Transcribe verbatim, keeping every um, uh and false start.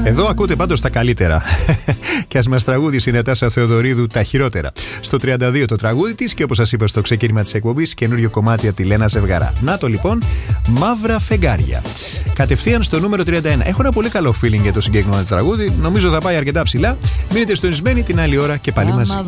Εδώ ακούτε πάντως τα καλύτερα. Και ας μας τραγούδισε η Νατάσα Θεοδωρίδου τα χειρότερα. Στο τριάντα δύο το τραγούδι της και όπως σας είπα στο ξεκίνημα της εκπομπής, καινούριο κομμάτι από τη Λένα Ζευγαρά. Να το λοιπόν, Μαύρα Φεγγάρια. Κατευθείαν στο νούμερο τριάντα ένα. Έχω ένα πολύ καλό feeling για το συγκεκριμένο τραγούδι. Νομίζω θα πάει αρκετά ψηλά. Μείνετε συντονισμένοι την άλλη ώρα και πάλι μαζί.